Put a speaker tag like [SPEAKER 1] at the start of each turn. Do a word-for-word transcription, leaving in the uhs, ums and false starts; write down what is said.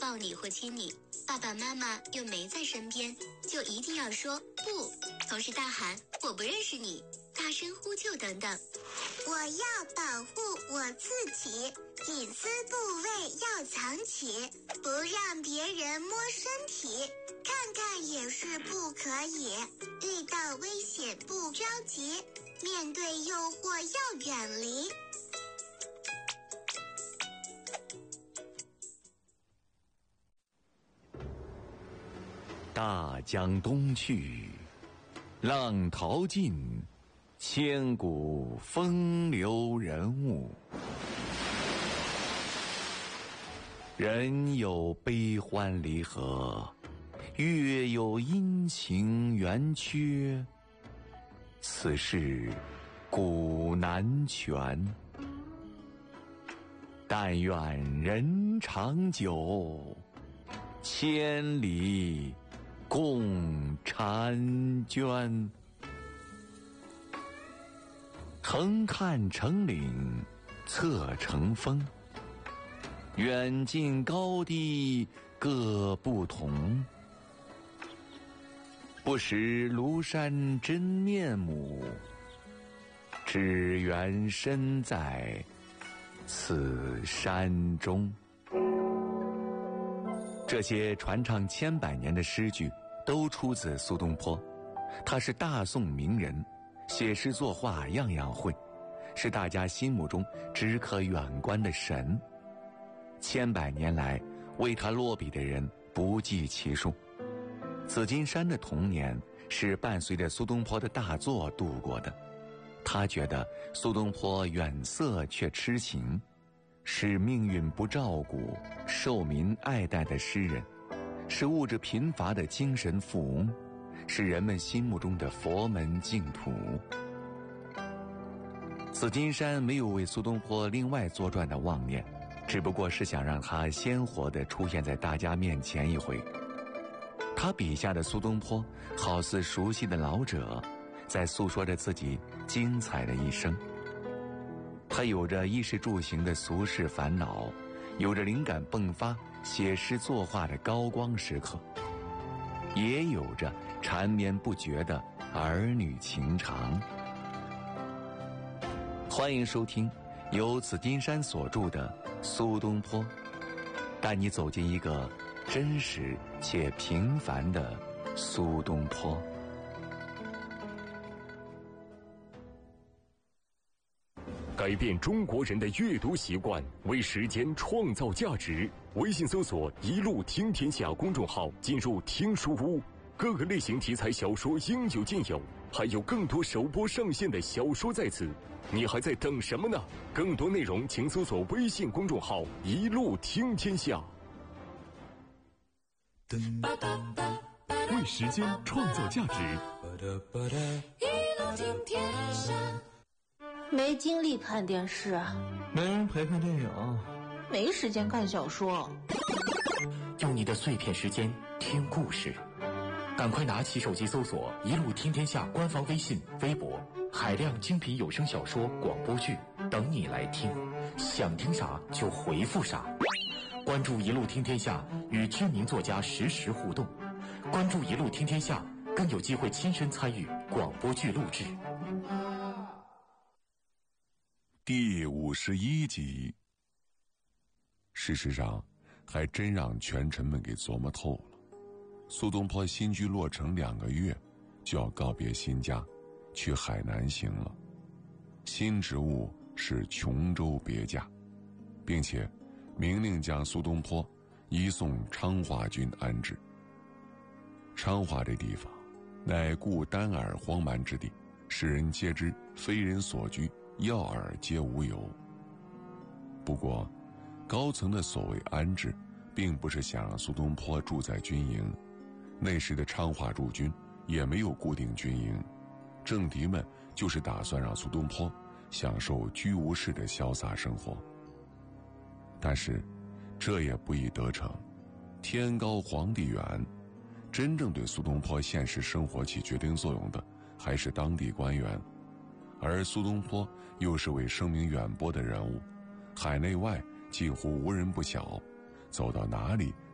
[SPEAKER 1] 抱你或亲你，爸爸妈妈又没在身边，就一定要说不，同时大喊我不认识你，大声呼救等等。
[SPEAKER 2] 我要保护我自己，隐私部位要藏起，不让别人摸身体，看看也是不可以。遇到危险不着急，面对诱惑要远离。
[SPEAKER 3] 大江东去，浪淘尽，千古风流人物。人有悲欢离合，月有阴晴圆缺，此事古难全。但愿人长久，千里共婵娟。横看成岭侧成峰，远近高低各不同。不识庐山真面目，只缘身在此山中。这些传唱千百年的诗句都出自苏东坡，他是大宋名人，写诗作画样样会，是大家心目中只可远观的神。千百年来为他落笔的人不计其数。紫金山的童年是伴随着苏东坡的大作度过的，他觉得苏东坡远色却痴情，是命运不照顾、受民爱戴的诗人，是物质贫乏的精神富翁，是人们心目中的佛门净土。紫金山没有为苏东坡另外作传的妄念，只不过是想让他鲜活地出现在大家面前一回。他笔下的苏东坡好似熟悉的老者，在诉说着自己精彩的一生。他有着衣食住行的俗世烦恼，有着灵感迸发写诗作画的高光时刻，也有着缠绵不绝的儿女情长。欢迎收听由紫金山所著的《苏东坡》，带你走进一个真实且平凡的苏东坡。
[SPEAKER 4] 改变中国人的阅读习惯，为时间创造价值。微信搜索“一路听天下”公众号，进入听书屋，各个类型题材小说应有尽有，还有更多首播上线的小说在此，你还在等什么呢？更多内容请搜索微信公众号“一路听天下”。为时间创造价值，
[SPEAKER 5] 一路听天下。
[SPEAKER 6] 没精力看电视，
[SPEAKER 7] 没人陪看电影，
[SPEAKER 6] 没时间看小说。
[SPEAKER 8] 用你的碎片时间听故事，赶快拿起手机搜索“一路听天下”官方微信、微博，海量精品有声小说、广播剧等你来听，想听啥就回复啥。关注“一路听天下”，与知名作家实时互动。关注“一路听天下”，更有机会亲身参与广播剧录制。
[SPEAKER 9] 第五十一集。事实上，还真让权臣们给琢磨透了。苏东坡新居落成两个月，就要告别新家，去海南行了。新职务是琼州别驾，并且明令将苏东坡移送昌化军安置。昌化这地方，乃故丹耳荒蛮之地，世人皆知非人所居，要饵皆无由。不过，高层的所谓安置，并不是想让苏东坡住在军营。那时的昌化驻军也没有固定军营，政敌们就是打算让苏东坡享受居无士的潇洒生活。但是，这也不易得逞。天高皇帝远，真正对苏东坡现实生活起决定作用的，还是当地官员。而苏东坡又是位声名远播的人物，海内外近乎无人不晓，走到哪里